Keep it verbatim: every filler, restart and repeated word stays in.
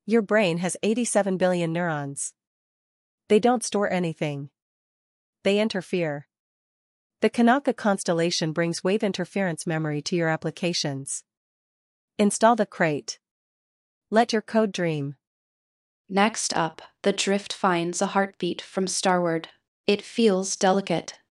Your brain has eighty-seven billion neurons. They don't store anything. They interfere. The Kanaka constellation brings wave interference memory to your applications. Install the crate. Let your code dream. Next up, the drift finds a heartbeat from starward. It feels delicate,